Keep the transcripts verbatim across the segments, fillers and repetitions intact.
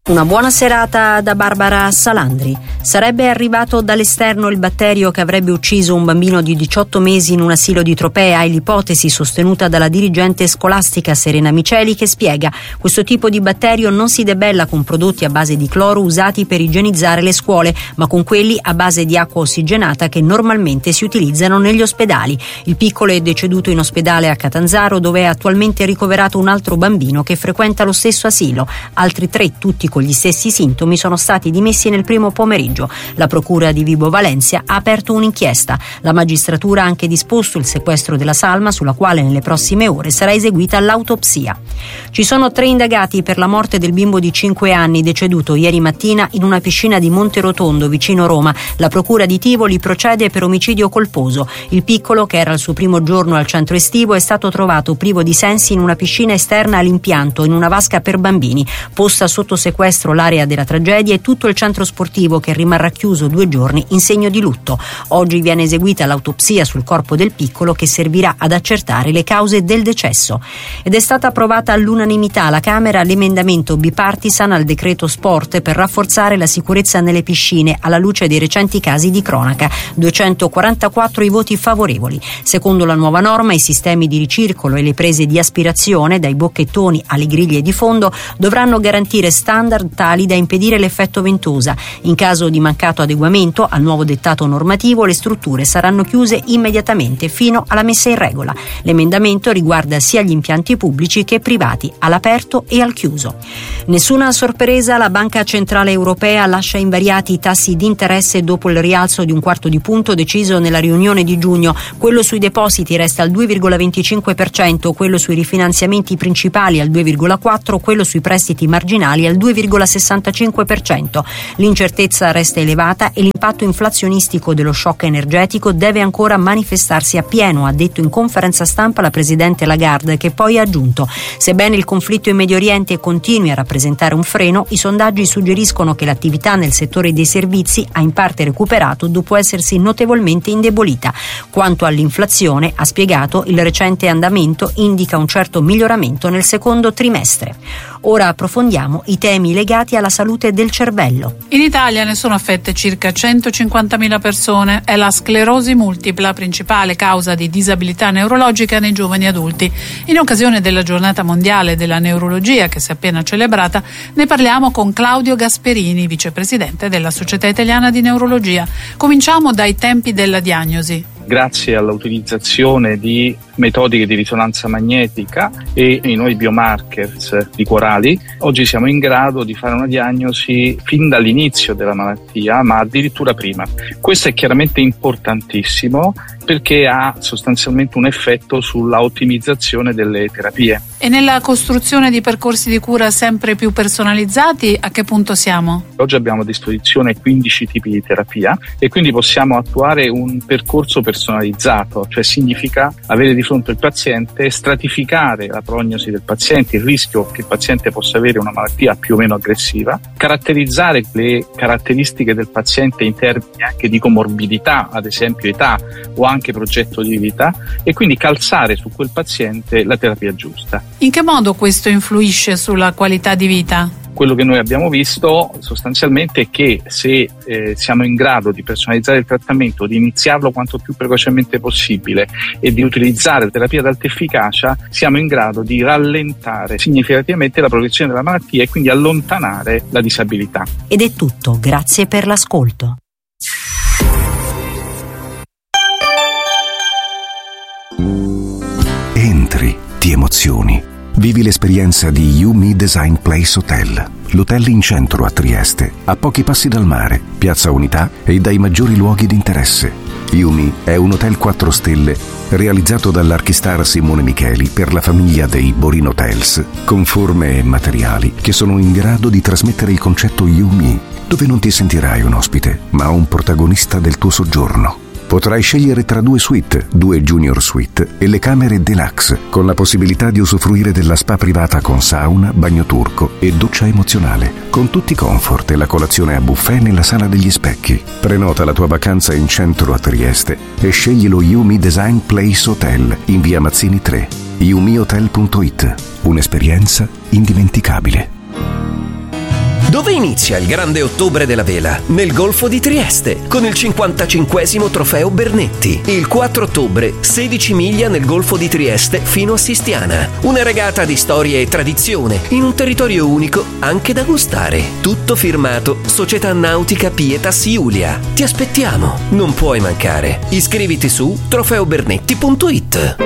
Una buona serata da Barbara Salandri. Sarebbe arrivato dall'esterno il batterio che avrebbe ucciso un bambino di diciotto mesi in un asilo di Tropea, è l'ipotesi sostenuta dalla dirigente scolastica Serena Miceli, che spiega: questo tipo di batterio non si debella con prodotti a base di cloro usati per igienizzare le scuole, ma con quelli a base di acqua ossigenata che normalmente si utilizzano negli ospedali. Il piccolo è deceduto in ospedale a Catanzaro, dove è attualmente ricoverato un altro bambino che frequenta lo stesso asilo. Altri tre, tutti con gli stessi sintomi, sono stati dimessi nel primo pomeriggio. La procura di Vibo Valentia ha aperto un'inchiesta. La magistratura ha anche disposto il sequestro della salma, sulla quale nelle prossime ore sarà eseguita l'autopsia. Ci sono tre indagati per la morte del bimbo di cinque anni deceduto ieri mattina in una piscina di Monterotondo, vicino Roma. La procura di Tivoli procede per omicidio colposo. Il piccolo, che era il suo primo giorno al centro estivo, è stato trovato privo di sensi in una piscina esterna all'impianto, in una vasca per bambini. Posta sotto sequestro l'area della tragedia e tutto il centro sportivo, che rimarrà chiuso due giorni in segno di lutto. Oggi viene eseguita l'autopsia sul corpo del piccolo, che servirà ad accertare le cause del decesso. Ed è stata approvata all'unanimità alla Camera l'emendamento bipartisan al decreto sport per rafforzare la sicurezza nelle piscine, alla luce dei recenti casi di cronaca. duecentoquarantaquattro i voti favorevoli. Secondo la nuova norma, i sistemi di ricircolo e le prese di aspirazione, dai bocchettoni alle griglie di fondo, dovranno garantire standard tali da impedire l'effetto ventosa. In caso di mancato adeguamento al nuovo dettato normativo, le strutture saranno chiuse immediatamente fino alla messa in regola. L'emendamento riguarda sia gli impianti pubblici che privati, all'aperto e al chiuso. Nessuna sorpresa, la Banca Centrale Europea lascia invariati i tassi di interesse dopo il rialzo di un quarto di punto deciso nella riunione di giugno. Quello sui depositi resta al due virgola venticinque per cento, quello sui rifinanziamenti principali al due virgola quattro per cento, quello sui prestiti marginali al due virgola sessantacinque per cento. L'incertezza resta elevata e l'impatto inflazionistico dello shock energetico deve ancora manifestarsi appieno, ha detto in conferenza stampa la presidente Lagarde, che poi ha aggiunto: sebbene il conflitto in Medio Oriente continui a rappresentare un freno, i sondaggi suggeriscono che l'attività nel settore dei servizi ha in parte recuperato dopo essersi notevolmente indebolita. Quanto all'inflazione, ha spiegato, il recente andamento indica un certo miglioramento nel secondo trimestre. Ora approfondiamo i temi legati alla salute del cervello. In Italia ne sono affette circa centocinquantamila persone. È la sclerosi multipla, principale causa di disabilità neurologica nei giovani adulti. In occasione della Giornata Mondiale della Neurologia, che si è appena celebrata, ne parliamo con Claudio Gasperini, vicepresidente della Società Italiana di Neurologia. Cominciamo dai tempi della diagnosi. Grazie all'utilizzazione di metodiche di risonanza magnetica e i nuovi biomarkers di Quarali, oggi siamo in grado di fare una diagnosi fin dall'inizio della malattia, ma addirittura prima. Questo è chiaramente importantissimo perché ha sostanzialmente un effetto sulla ottimizzazione delle terapie. E nella costruzione di percorsi di cura sempre più personalizzati, a che punto siamo? Oggi abbiamo a disposizione quindici tipi di terapia e quindi possiamo attuare un percorso personalizzato, cioè significa avere di fronte il paziente, stratificare la prognosi del paziente, il rischio che il paziente possa avere una malattia più o meno aggressiva, caratterizzare le caratteristiche del paziente in termini anche di comorbidità, ad esempio età o anche progetto di vita, e quindi calzare su quel paziente la terapia giusta. In che modo questo influisce sulla qualità di vita? Quello che noi abbiamo visto sostanzialmente è che se eh, siamo in grado di personalizzare il trattamento, di iniziarlo quanto più precocemente possibile e di utilizzare la terapia ad alta efficacia, siamo in grado di rallentare significativamente la progressione della malattia e quindi allontanare la disabilità. Ed è tutto, grazie per l'ascolto. Entri, ti emozioni. Vivi l'esperienza di Yumi Design Place Hotel, l'hotel in centro a Trieste, a pochi passi dal mare, Piazza Unità e dai maggiori luoghi di interesse. Yumi è un hotel quattro stelle realizzato dall'archistar Simone Micheli per la famiglia dei Borin Hotels, con forme e materiali che sono in grado di trasmettere il concetto Yumi, dove non ti sentirai un ospite, ma un protagonista del tuo soggiorno. Potrai scegliere tra due suite, due junior suite e le camere deluxe, con la possibilità di usufruire della spa privata con sauna, bagno turco e doccia emozionale, con tutti i comfort e la colazione a buffet nella sala degli specchi. Prenota la tua vacanza in centro a Trieste e scegli lo Yumi Design Place Hotel in via Mazzini tre. yumi hotel punto it. Un'esperienza indimenticabile. Dove Dove inizia il grande ottobre della vela? Nel Golfo di Trieste, con il cinquantacinquesimo trofeo Bernetti. Il quattro ottobre, sedici miglia nel Golfo di Trieste fino a Sistiana. Una regata di storia e tradizione, in un territorio unico anche da gustare. Tutto firmato Società Nautica Pietas Iulia. Ti aspettiamo, non puoi mancare. Iscriviti su trofeo bernetti punto it.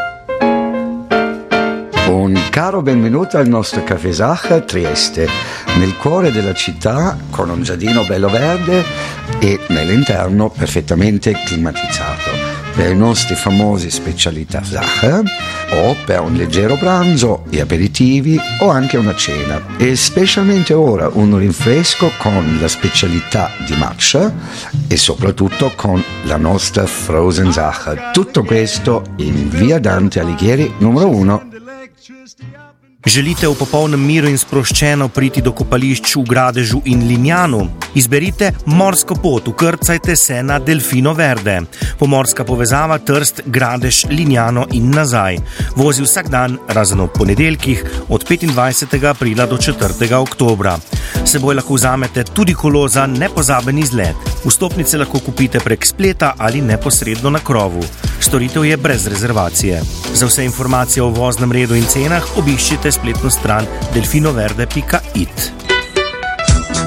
Un caro benvenuto al nostro Café Sacher Trieste, nel cuore della città, con un giardino bello verde e nell'interno perfettamente climatizzato per i nostri famosi specialità Sacher, o per un leggero pranzo e aperitivi o anche una cena, e specialmente ora un rinfresco con la specialità di matcha e soprattutto con la nostra Frozen Sacher. Tutto questo in via Dante Alighieri numero uno. Želite v popolnem miru in sproščeno priti do kopališč v Gradežu in Lignanu? Izberite morsko pot, vkrcajte se na Delfino Verde. Pomorska povezava Trst, Gradež, Lignano in nazaj. Vozi vsak dan, razen ob ponedeljkih, od petindvajsetega aprila do četrtega oktobra. Seboj lahko vzamete tudi kolo za nepozaben izlet. Vstopnice lahko kupite prek spleta ali neposredno na krovu. Storitev je brez rezervacije. Za vse informacije o voznem redu in cenah obiščite spletno stran delfinoverde pika it.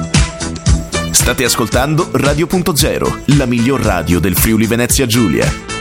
State ascoltando Radio Punto Zero, la miglior radio del Friuli Venezia Giulia.